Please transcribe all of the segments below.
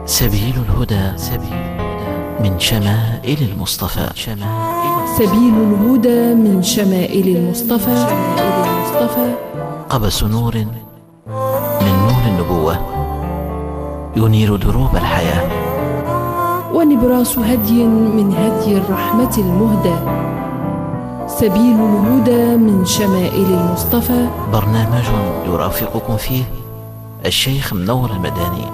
سبيل الهدى من شمائل المصطفى. سبيل الهدى من شمائل المصطفى. قبس نور من نور النبوة ينير دروب الحياة، ونبراس هدي من هدي الرحمة المهدى. سبيل الهدى من شمائل المصطفى، برنامج يرافقكم فيه الشيخ منور المداني.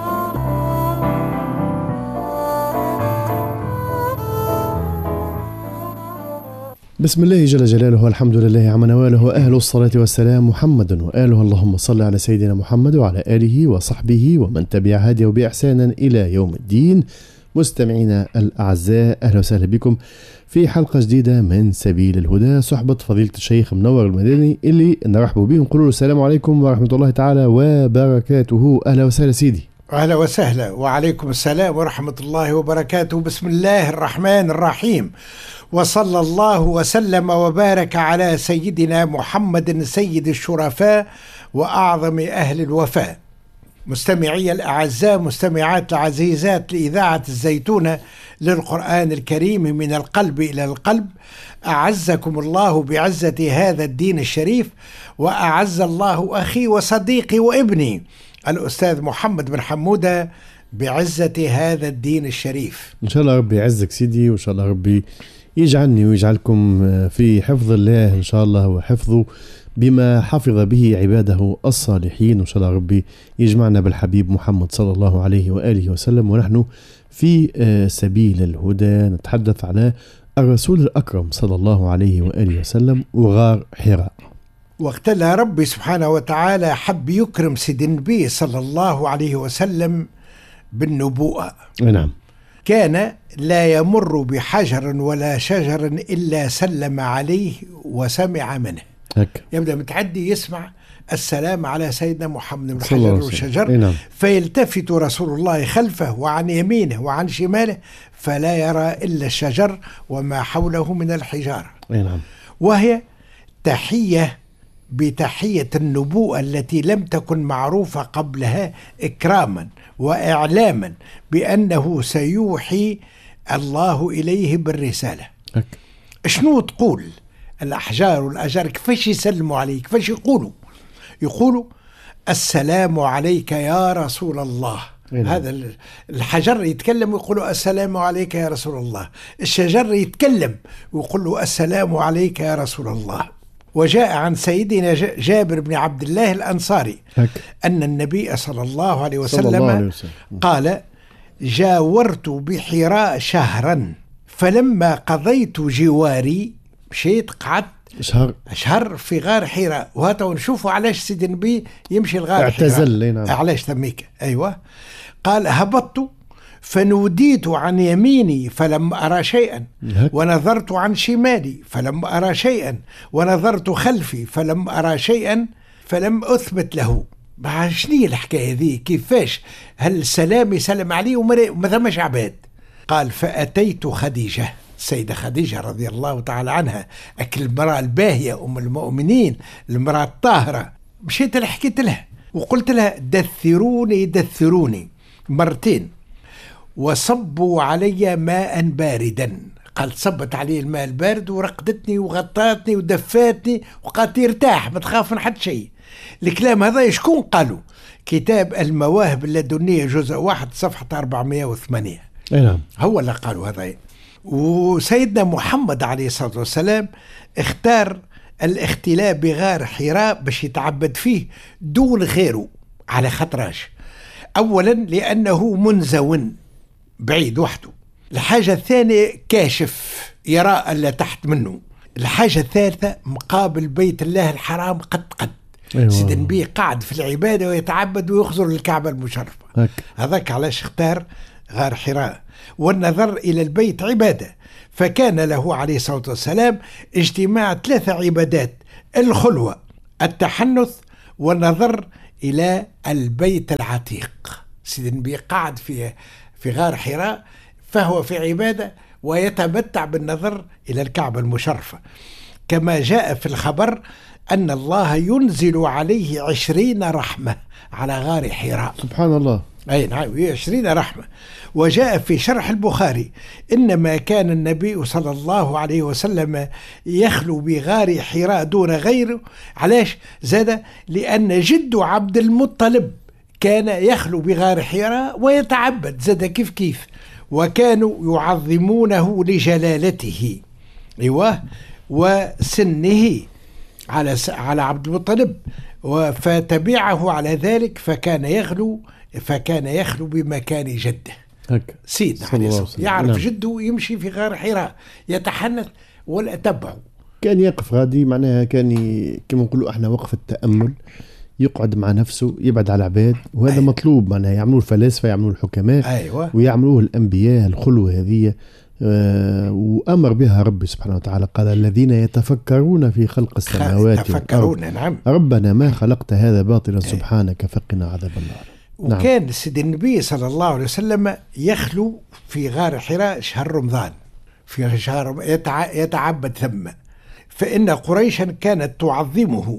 بسم الله جل جلاله والحمد لله عما نواله، أهل الصلاة والسلام محمد وآله، اللهم صل على سيدنا محمد وعلى آله وصحبه ومن تبع هديه بإحسان إلى يوم الدين. مستمعينا الأعزاء، أهلا وسهلا بكم في حلقة جديدة من سبيل الهدى، صحبة فضيلة الشيخ منور المداني اللي نرحب به ونقول له السلام عليكم ورحمة الله تعالى وبركاته. أهلا وسهلا سيدي. أهلا وسهلا، وعليكم السلام ورحمة الله وبركاته. بسم الله الرحمن الرحيم، وصلى الله وسلم وبارك على سيدنا محمد سيد الشرفاء وأعظم أهل الوفاء. مستمعي الأعزاء، مستمعات العزيزات لإذاعة الزيتونة للقرآن الكريم من القلب إلى القلب، أعزكم الله بعزة هذا الدين الشريف، وأعز الله أخي وصديقي وابني الأستاذ محمد بن حمودة بعزة هذا الدين الشريف. إن شاء الله ربي يعزك سيدي، وإن شاء الله ربي يجعلني ويجعلكم في حفظ الله إن شاء الله، وحفظه بما حفظ به عباده الصالحين. وإن شاء الله ربي يجمعنا بالحبيب محمد صلى الله عليه وآله وسلم، ونحن في سبيل الهدى نتحدث على الرسول الأكرم صلى الله عليه وآله وسلم وغار حراء. وقت اللي ربي سبحانه وتعالى حب يكرم سيد النبي صلى الله عليه وسلم بالنبوءة. نعم. كان لا يمر بحجر ولا شجر إلا سلم عليه وسمع منه. يبدأ متعدي يسمع السلام على سيدنا محمد من حجر وشجر، نعم. فيلتفت رسول الله خلفه وعن يمينه وعن شماله فلا يرى إلا الشجر وما حوله من الحجارة. نعم. وهي تحية بتحية النبوءة التي لم تكن معروفة قبلها، إكراما وإعلاما بأنه سيوحي الله إليه بالرسالة. شنو تقول الأحجار والأشجار؟ كيفاش يسلموا عليه؟ كيفاش يقولوا السلام عليك يا رسول الله. هذا الحجر يتكلم ويقولوا السلام عليك يا رسول الله، الشجر يتكلم ويقولوا السلام عليك يا رسول الله. وجاء عن سيدنا جابر بن عبد الله الأنصاري أن النبي صلى الله عليه وسلم قال: جاورت بحراء شهرا، فلما قضيت جواري مشيت قعدت شهر في غار حراء. وهذا نشوفوا علاش سيد النبي يمشي الغار اعتزل. نعم. علاش ثميك؟ أيوة. قال: هبطت فنوديت عن يميني فلم أرى شيئا، ونظرت عن شمالي فلم أرى شيئا، ونظرت خلفي فلم أرى شيئا، فلم أثبت له. شنو الحكاية ذي؟ كيفاش هل السلام يسلم عليه وما ثمش عباد؟ قال: فأتيت خديجة، السيدة خديجة رضي الله تعالى عنها، أكل المرأة الباهية أم المؤمنين، المرأة الطاهرة. مشيت لحكيت لها وقلت لها: دثروني مرتين، وصبوا علي ماء باردا. قالت: صبت علي الماء البارد ورقدتني وغطاتني ودفاتني وقالت ارتاح ما تخاف من حد شيء. الكلام هذا شكون قالوا؟ كتاب المواهب اللدنية جزء 1 صفحة 408. نعم. هو اللي قالوا هذا. وسيدنا محمد عليه الصلاة والسلام اختار الاختلاء بغار حراء باش يتعبد فيه دون غيره. على خطراش؟ أولا لأنه منزو بعيد وحده، الحاجة الثانية كاشف يرى اللي تحت منه، الحاجة الثالثة مقابل بيت الله الحرام قد. أيوة. سيد النبي قاعد في العبادة ويتعبد ويخزر للكعبة المشرفة. هذاك علاش اختار غار حراء. والنظر إلى البيت عبادة، فكان له عليه الصلاة والسلام اجتماع 3 عبادات: الخلوة، التحنث، والنظر إلى البيت العتيق. سيد النبي قاعد في غار حراء، فهو في عبادة ويتمتع بالنظر إلى الكعبة المشرفة. كما جاء في الخبر أن الله ينزل عليه 20 رحمة على غار حراء. سبحان الله. أي نعم 20 رحمة. وجاء في شرح البخاري إنما كان النبي صلى الله عليه وسلم يخلو بغار حراء دون غيره. علاش زاد؟ لأن جد عبد المطلب كان يخلو بغار حراء ويتعبد زاد كيف وكانوا يعظمونه لجلالته ايوه وسنه على عبد المطلب، فتبعه على ذلك فكان يخلو بمكان جده سيدنا عليه الصلاة والسلام. يعرف نعم. جده يمشي في غار حراء يتحنث ولا تبعه، كان يقف غادي معناها كان كما نقولوا احنا وقف التأمل، يقعد مع نفسه يبعد على العباد، وهذا أيوة. مطلوب معناها يعملوه الفلاسفة يعملوه الحكماء أيوة. ويعملوه الأنبياء الخلوة هذه وأمر بها ربي سبحانه وتعالى قال الذين يتفكرون في خلق السماوات يتفكرون نعم ربنا ما خلقت هذا باطلا سبحانك فقنا عذاب النار. وكان نعم. سيد النبي صلى الله عليه وسلم يخلو في غار حراء شهر رمضان، في شهر يتعبد ثم، فإن قريشا كانت تعظمه،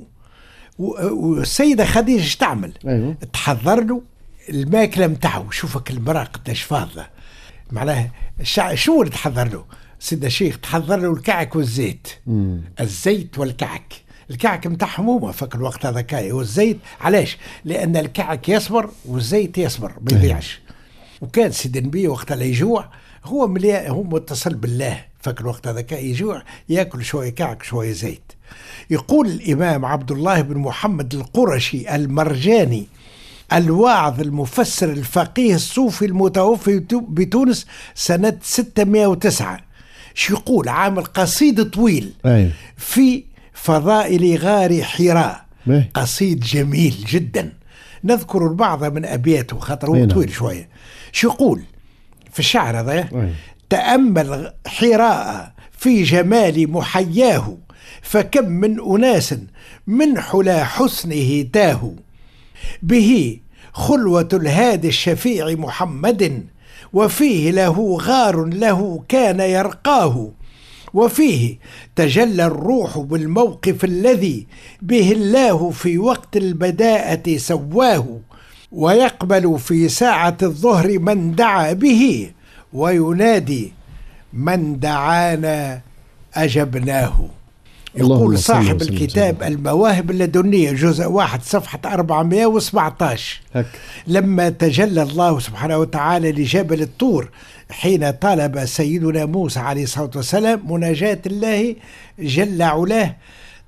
والسيدة خديجة ايش تعمل؟ أيوه. تحضر له الماكلة متاعه، شوفك المرأة قداش فاضلة معناها شو اللي تحضر له؟ سيدة الشيخ تحضر له الكعك والزيت. الزيت والكعك، الكعك متاعهم هما فك الوقت هذا كاي، والزيت علاش؟ لأن الكعك يصبر والزيت يصبر ما يضيعش. وكان سيد النبي وقت اللي يجوع هو متصل بالله، فك الوقت هذا كاي يجوع ياكل شوية كعك شوية زيت. يقول الإمام عبد الله بن محمد القرشي المرجاني الواعظ المفسر الفقيه الصوفي المتوفي بتونس سنة 609، شو يقول؟ عامل قصيد طويل في فضائل غار حراء، قصيد جميل جدا، نذكر البعض من أبياته خاطر هو طويل شوية. شو يقول في الشعر هذا؟ تأمل حراء في جمال محياه، فكم من أناس من حلا حسنه تاهوا، به خلوة الهادي الشفيع محمد، وفيه له غار له كان يرقاه، وفيه تجلى الروح بالموقف الذي به الله في وقت البداءة سواه، ويقبل في ساعة الظهر من دعا به، وينادي من دعانا أجبناه. يقول صاحب الكتاب المواهب اللدنية جزء 1 صفحة 417 لما تجلى الله سبحانه وتعالى لجبل الطور حين طلب سيدنا موسى عليه الصلاة والسلام مناجاة الله جل علاه،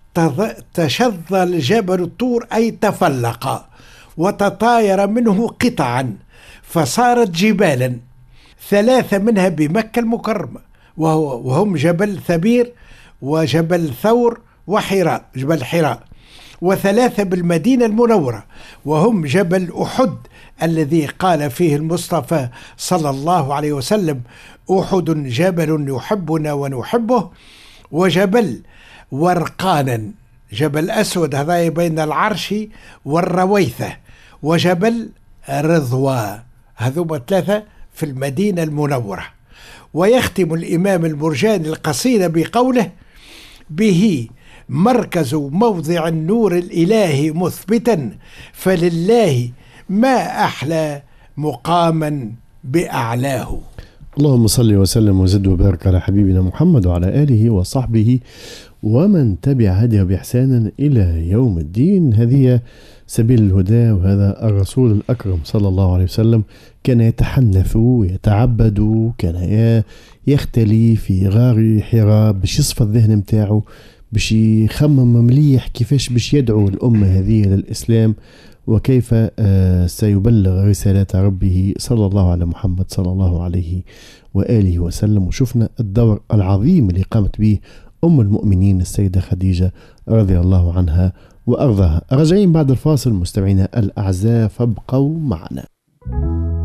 تشظى جبل الطور أي تفلق وتطاير منه قطعا فصارت جبالا، 3 منها بمكة المكرمة وهم جبل ثبير وجبل ثور وحراء جبل حراء، و3 بالمدينة المنورة وهم جبل أحد الذي قال فيه المصطفى صلى الله عليه وسلم أحد جبل يحبنا ونحبه، وجبل ورقانا جبل أسود هذا بين العرش والرويثة، وجبل رضوى هذوما 3 في المدينة المنورة. ويختم الإمام المرجاني القصيدة بقوله به مركز موضع النور الإلهي مثبتا، فلله ما أحلى مقاما بأعلاه. اللهم صل وسلم وزد وبارك على حبيبنا محمد وعلى آله وصحبه ومن تبع هديه بإحسان إلى يوم الدين. هذه سبيل الهدى، وهذا الرسول الأكرم صلى الله عليه وسلم كان يتحنث ويتعبد، كان يختلي في غار حراء باش يصفى الذهن متاعه، باش يخمم مليح كيفاش باش يدعو الأمة هذه للإسلام، وكيف سيبلغ رسالة ربه صلى الله على محمد صلى الله عليه وآله وسلم. وشفنا الدور العظيم اللي قامت به أم المؤمنين السيدة خديجة رضي الله عنها وأرضاها. راجعين بعد الفاصل مستمعينا الأعزاء، فابقوا معنا.